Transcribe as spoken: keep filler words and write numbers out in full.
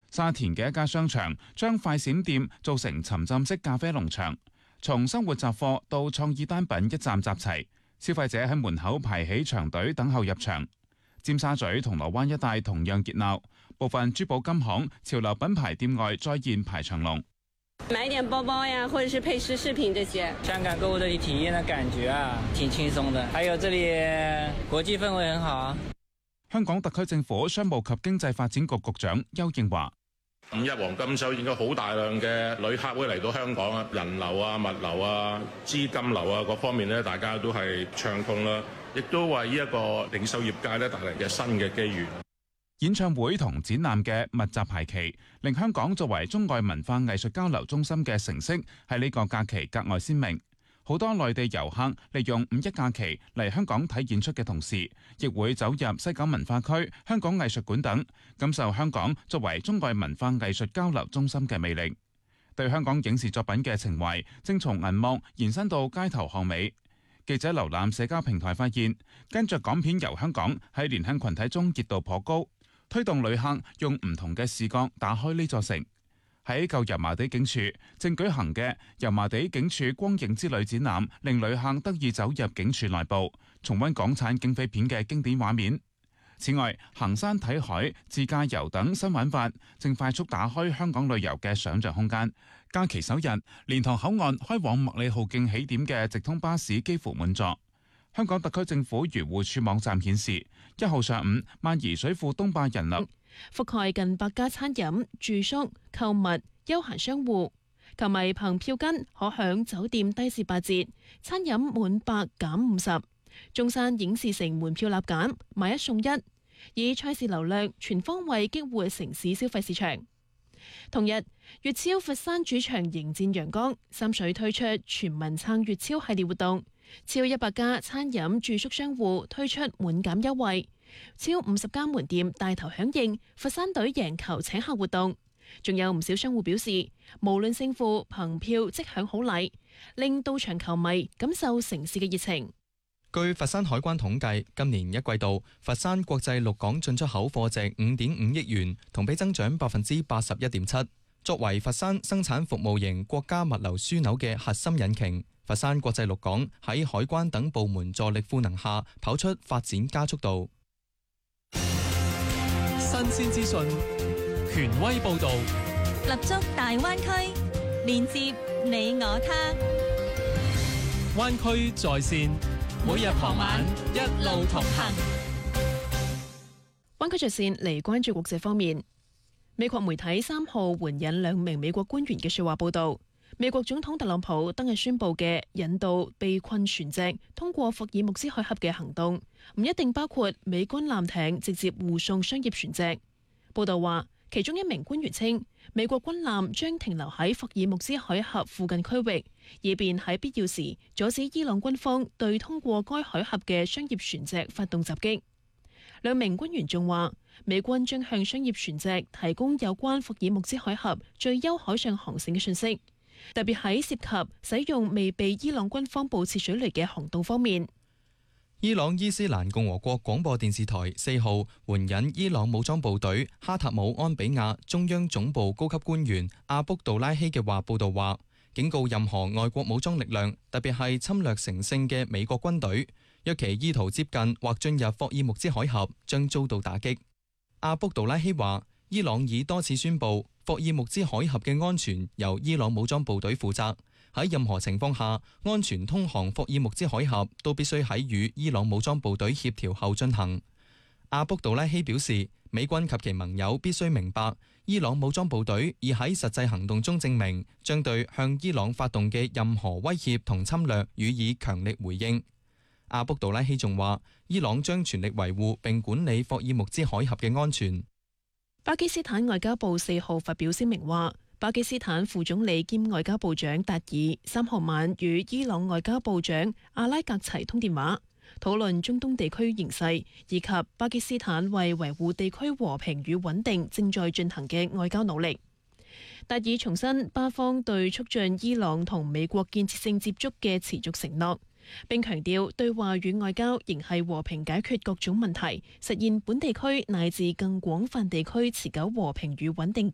沙田嘅一家商場將快閃店做成沉浸式咖啡農場，從生活雜貨到創意單品一站集齊，消費者喺門口排起長隊等候入場。尖沙咀、銅鑼灣一帶同樣熱鬧，部分珠寶金行、潮流品牌店外再現排長龍。 買點包包呀，或者是配飾飾品這些。 香港購物的體驗的感覺啊，挺輕鬆的。還有這裏國際氛圍很好啊。 香港特區政府商務及經濟發展局局長邱應華： 五一黃金週應該好大量嘅旅客會嚟到香港啊，人流啊、物流啊、資金流啊各方面咧，大家都係暢通啦，亦都為呢一個零售業界咧帶嚟嘅新嘅機遇。 演唱會同展覽嘅密集排期，令香港作為中外文化藝術交流中心嘅成色喺呢個假期格外鮮明。好多內地遊客利用五一假期嚟香港睇演出嘅同時，亦會走入西九文化區、香港藝術館等，感受香港作為中外文化藝術交流中心嘅魅力。對香港影視作品嘅情懷，正從銀幕延伸到街頭巷尾。記者瀏覽社交平台發現，跟着港片遊香港喺年輕群體中熱度頗高，推動旅客用唔同嘅視角打開呢座城。喺舊油麻地警署正舉行嘅油麻地警署光影之旅展覽，令旅客得以走入警署內部，重溫港產警匪片嘅經典畫面。此外，行山睇海、自駕遊等新玩法正快速打開香港旅遊嘅想像空間。假期首日，蓮塘口岸開往麥理浩徑起點嘅直通巴士幾乎滿座。香港特區政府漁護署網站顯示，一號上午萬宜水庫東壩人流覆蓋近百家餐飲、住宿、購物、休閒商戶，球迷憑票根可享酒店低至八折，餐飲滿百減五十。中山影視城門票立減，買一送一，以賽事流量全方位激活城市消費市場。同日，粵超佛山主場迎戰陽江，三水推出全民撐粵超系列活動，超一百家餐飲住宿商戶推出滿減優惠，超五十家門店帶頭響應佛山隊贏球請客活動。仲有唔少商戶表示，無論勝負，憑票即享好禮，令到場球迷感受城市嘅熱情。 據佛山海關統計，今年一季度佛山國際陸港進出口貨值五點五億元，同比增長百分之八十一點七。作為佛山生產服務型國家物流樞紐嘅核心引擎，佛山國際陸港喺海關等部門助力賦能下，跑出發展加速度。 新鮮資訊，權威報導， 立足大灣區，連接你我他。 灣區在線，每日傍晚一路同行。 灣區在線嚟關注國際方面，美國媒體三號援引兩名美國官員嘅說話報道，美國總統特朗普當日宣布嘅引導被困船隻通過霍爾木茲海峽嘅行動，唔一定包括美軍艦艇直接護送商業船隻。報道話，其中一名官員稱，美國軍艦將停留喺霍爾木茲海峽附近區域，以便喺必要時阻止伊朗軍方對通過該海峽嘅商業船隻發動襲擊。兩名官員仲話，美軍將向商業船隻提供有關霍爾木茲海峽最優海上航線嘅信息，特別喺涉及使用未被伊朗軍方布設水雷嘅航道方面。 伊朗伊斯蘭共和國廣播電視台四號援引伊朗武裝部隊哈塔姆安比亞中央總部高級官員阿卜杜拉希嘅話報道話，警告任何外國武裝力量，特別係侵略成性嘅美國軍隊，若其意圖接近或進入霍爾木茲海峽，將遭到打擊。阿卜杜拉希話，伊朗已多次宣布霍爾木茲海峽嘅安全由伊朗武裝部隊負責。喺任何情況下，安全通航霍爾木茲海峽都必須喺與伊朗武裝部隊協調後進行。阿卜杜拉希表示，美軍及其盟友必須明白，伊朗武裝部隊已喺實際行動中證明，將對向伊朗發動嘅任何威脅同侵略予以強力回應。阿卜杜拉希仲話，伊朗將全力維護並管理霍爾木茲海峽嘅安全。 巴基斯坦外交部四號發表聲明話，巴基斯坦副總理兼外交部長達爾三號晚與伊朗外交部長阿拉格齊通電話，討論中東地區形勢以及巴基斯坦為維護地區和平與穩定正在進行嘅外交努力。達爾重申巴方對促進伊朗同美國建設性接觸嘅持續承諾，並強調對話與外交仍係和平解決各種問題，實現本地區乃至更廣泛地區持久和平與穩定。